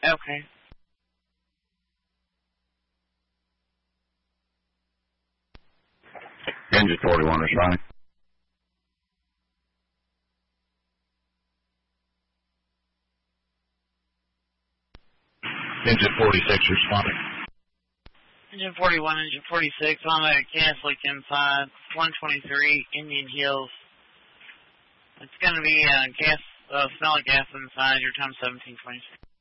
Okay. Engine 41 responding. Engine 46 responding. Engine 41, Engine 46, on a gas leak inside 123 Indian Hills. It's going to be gas, smell of gas inside. Your time 17:26.